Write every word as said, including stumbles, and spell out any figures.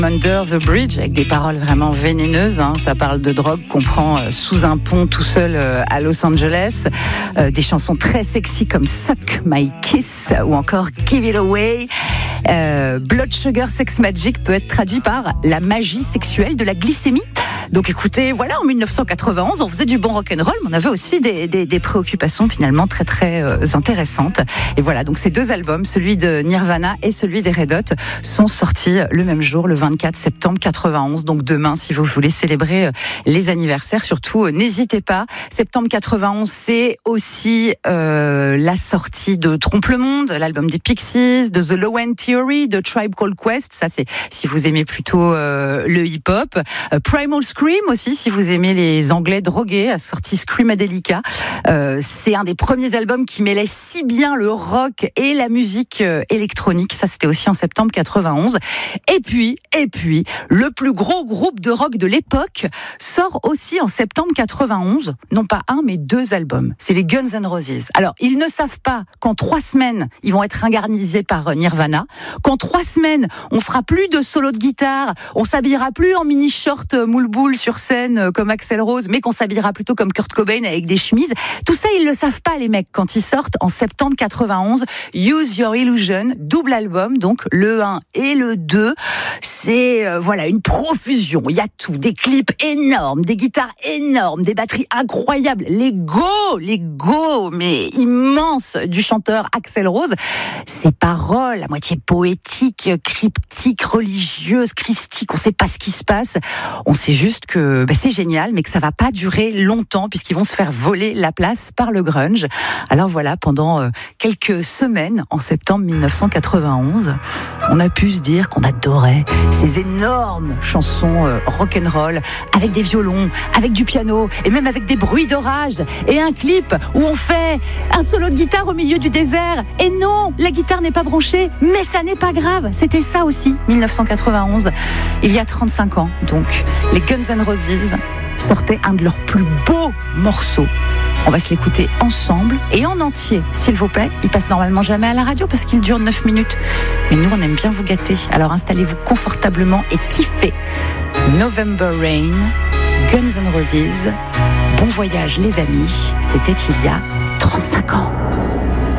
Under the Bridge, avec des paroles vraiment vénéneuses, hein. Ça parle de drogue qu'on prend euh, sous un pont tout seul euh, à Los Angeles. Euh, des chansons très sexy comme Suck My Kiss ou encore Give It Away. Euh, Blood Sugar Sex Magic peut être traduit par la magie sexuelle de la glycémie. Donc écoutez, voilà, en dix-neuf cent quatre-vingt-onze, on faisait du bon rock'n'roll, mais on avait aussi des, des, des préoccupations finalement très très euh, intéressantes. Et voilà, donc ces deux albums, celui de Nirvana et celui des Red Hot, sont sortis le même jour, le vingt-quatre septembre quatre-vingt-onze. Donc demain, si vous voulez célébrer euh, les anniversaires, surtout euh, n'hésitez pas. Septembre quatre-vingt-onze, c'est aussi euh, la sortie de Trompe le Monde, l'album des Pixies, de The Low End Theory, de Tribe Called Quest. Ça, c'est si vous aimez plutôt euh, le hip-hop. Euh, Primal Scream aussi, si vous aimez les Anglais drogués, a sorti Screamadelica. Euh, c'est un des premiers albums qui mêlait si bien le rock et la musique euh, électronique. Ça, c'était aussi en septembre quatre-vingt-onze. Et puis, et puis, le plus gros groupe de rock de l'époque sort aussi en septembre quatre-vingt-onze. Non pas un, mais deux albums. C'est les Guns N' Roses. Alors, ils ne savent pas qu'en trois semaines, ils vont être ingarnisés par Nirvana. Qu'en trois semaines, on fera plus de solo de guitare. On s'habillera plus en mini-short moule-boule sur scène comme Axl Rose, mais qu'on s'habillera plutôt comme Kurt Cobain avec des chemises. Tout ça, ils le savent pas, les mecs, quand ils sortent en septembre quatre-vingt-onze. Use Your Illusion, double album, donc le un et le deux. C'est, euh, voilà, une profusion. Il y a tout. Des clips énormes, des guitares énormes, des batteries incroyables. Les go, les go, mais immenses du chanteur Axl Rose. Ces paroles, à moitié poétiques, cryptiques, religieuses, christiques. On sait pas ce qui se passe. On sait juste que bah, c'est génial, mais que ça va pas durer longtemps puisqu'ils vont se faire voler la place par le grunge. Alors voilà, pendant euh, quelques semaines, en septembre dix-neuf cent quatre-vingt-onze, on a pu se dire qu'on adorait ces énormes chansons euh, rock'n'roll avec des violons, avec du piano et même avec des bruits d'orage et un clip où on fait un solo de guitare au milieu du désert. Et non, la guitare n'est pas branchée, mais ça n'est pas grave. C'était ça aussi, dix-neuf cent quatre-vingt-onze, il y a trente-cinq ans. Donc, les Guns N' Roses sortaient un de leurs plus beaux morceaux. On va se l'écouter ensemble et en entier, s'il vous plaît. Il passe normalement jamais à la radio parce qu'il dure neuf minutes. Mais nous, on aime bien vous gâter. Alors installez-vous confortablement et kiffez November Rain, Guns N' Roses. Bon voyage, les amis. C'était il y a trente-cinq ans.